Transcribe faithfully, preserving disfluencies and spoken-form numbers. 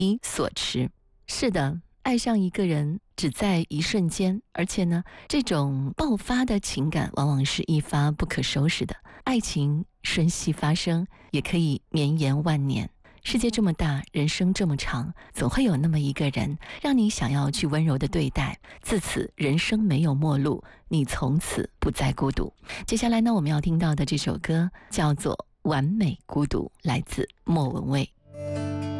一所持。是的，爱上一个人只在一瞬间，而且呢，这种爆发的情感往往是一发不可收拾的。爱情瞬息发生，也可以绵延万年。世界这么大，人生这么长，总会有那么一个人让你想要去温柔的对待，自此人生没有陌路，你从此不再孤独。接下来呢，我们要听到的这首歌叫做《完美孤独》，来自莫文蔚。